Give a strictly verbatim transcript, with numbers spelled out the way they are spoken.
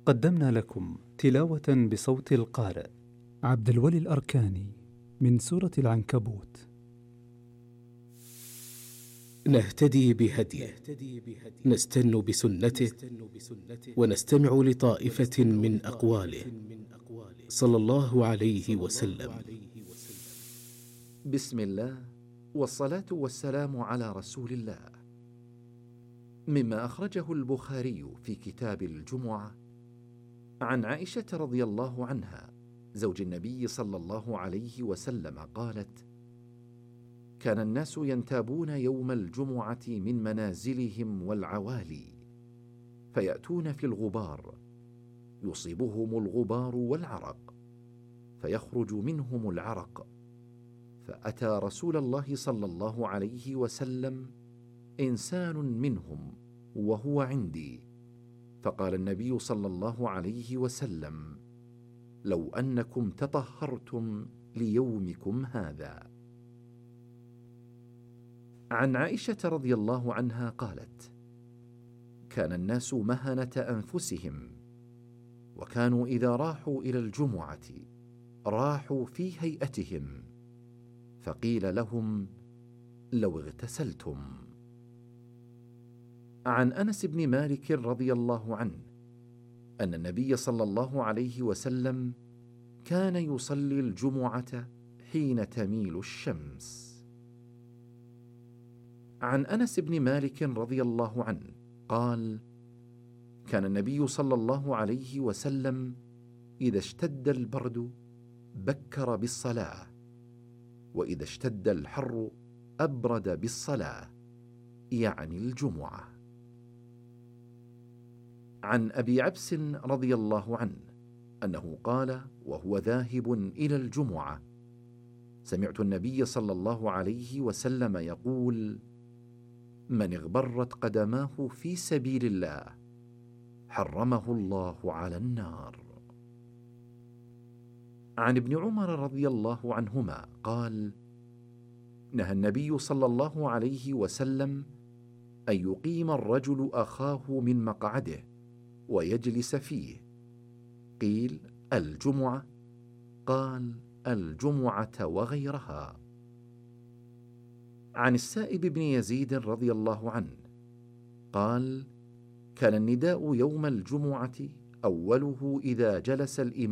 قدمنا لكم تلاوة بصوت القارئ عبد الولي الأركاني من سورة العنكبوت. نهتدي بهديه، نستن بسنته، ونستمع لطائفة من أقواله صلى الله عليه وسلم. بسم الله والصلاة والسلام على رسول الله. مما أخرجه البخاري في كتاب الجمعة عن عائشة رضي الله عنها زوج النبي صلى الله عليه وسلم قالت: كان الناس ينتابون يوم الجمعة من منازلهم والعوالي، فيأتون في الغبار، يصيبهم الغبار والعرق، فيخرج منهم العرق، فأتى رسول الله صلى الله عليه وسلم إنسان منهم وهو عندي، فقال النبي صلى الله عليه وسلم: لو أنكم تطهرتم ليومكم هذا. عن عائشة رضي الله عنها قالت: كان الناس مهنة أنفسهم، وكانوا إذا راحوا إلى الجمعة راحوا في هيئتهم، فقيل لهم: لو اغتسلتم. عن أنس بن مالك رضي الله عنه أن النبي صلى الله عليه وسلم كان يصلي الجمعة حين تميل الشمس. عن أنس بن مالك رضي الله عنه قال: كان النبي صلى الله عليه وسلم إذا اشتد البرد بكر بالصلاة، وإذا اشتد الحر أبرد بالصلاة، يعني الجمعة. عن أبي عبس رضي الله عنه أنه قال وهو ذاهب إلى الجمعة: سمعت النبي صلى الله عليه وسلم يقول: من اغبرت قدماه في سبيل الله حرمه الله على النار. عن ابن عمر رضي الله عنهما قال: نهى النبي صلى الله عليه وسلم أن يقيم الرجل أخاه من مقعده ويجلس فيه. قيل: الجمعة؟ قال: الجمعة وغيرها. عن السائب بن يزيد رضي الله عنه قال: كان النداء يوم الجمعة أوله إذا جلس الإمام